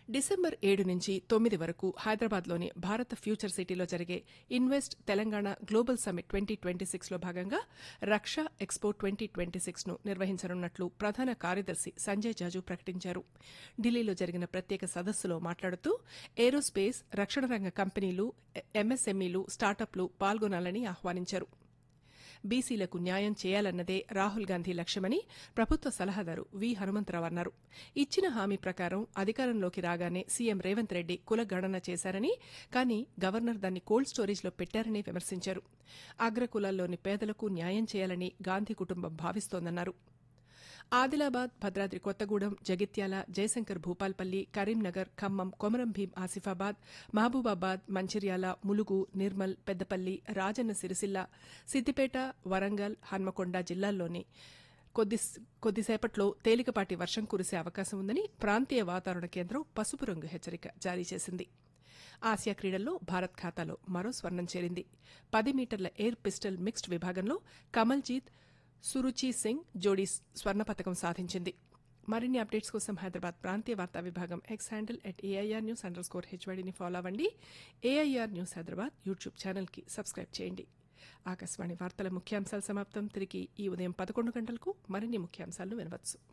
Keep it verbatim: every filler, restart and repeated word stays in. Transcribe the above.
December ఏడు నుంచి తొమ్మిది వరకు హైదరాబాద్లోని భారత ఫ్యూచర్ సిటీలో జరిగే invest Telangana global summit twenty twenty సిక్స్లో భాగంగా రక్షా ఎక్స్పో ట్వంటీ ట్వంటీ సిక్స్ను నిర్వహించనున్నట్లు ప్రధాన కార్యదర్శి సంజయ్ జాజు ప్రకటించారు. ఢిల్లీలో జరిగిన ప్రత్యేక సదస్సులో మాట్లాడుతూ ఏరోస్పేస్, రక్షణ రంగ కంపెనీలు, ఎంఎస్ఎంఈలు, స్టార్టప్లు పాల్గొనాలని ఆహ్వానించారు. బీసీలకు న్యాయం చేయాలన్నదే రాహుల్ గాంధీ లక్ష్యమని ప్రభుత్వ సలహాదారు వి హనుమంతరావు అన్నారు. ఇచ్చిన హామీ ప్రకారం అధికారంలోకి రాగానే సీఎం రేవంత్ రెడ్డి కులగణన చేశారని, కానీ గవర్నర్ దాన్ని కోల్డ్ స్టోరేజ్లో పెట్టారని విమర్శించారు. అగ్రకులాల్లోని పేదలకు న్యాయం చేయాలని గాంధీ కుటుంబం భావిస్తోందన్నారు. ఆదిలాబాద్, భద్రాద్రి కొత్తగూడెం, జగిత్యాల, జయశంకర్ భూపాల్పల్లి, కరీంనగర్, ఖమ్మం, కొమరం భీం ఆసిఫాబాద్, మహబూబాబాద్, మంచిర్యాల, ములుగు, నిర్మల్, పెద్దపల్లి, రాజన్న సిరిసిల్ల, సిద్దిపేట, వరంగల్, హన్మకొండ జిల్లాల్లోని కొద్ది కొద్దిసేపట్లో తేలికపాటి వర్షం కురిసే అవకాశం ఉందని ప్రాంతీయ వాతావరణ కేంద్రం పసుపు రంగు హెచ్చరిక జారీ చేసింది. ఆసియా క్రీడల్లో భారత్ ఖాతాలో మరో స్వర్ణం చేరింది. పది మీటర్ల ఎయిర్ పిస్టల్ మిక్స్డ్ విభాగంలో కమల్జీత్, సురుచి సింగ్ జోడీ స్వర్ణ పతకం సాధించింది. మరిన్ని అప్డేట్స్ కోసం హైదరాబాద్ ప్రాంతీయ వార్తా విభాగం X handle at AIR news under score హెచ్వైడీని follow అవ్వండి. ఏఐఆర్ న్యూస్ హైదరాబాద్ యూట్యూబ్ ఛానల్కి సబ్స్క్రైబ్ చేయండి. ఆకాశవాణి వార్తల ముఖ్యాంశాలు సమాప్తం. తిరిగి ఈ ఉదయం పదకొండు గంటలకు మరిన్ని ముఖ్యాంశాలను వినవచ్చు.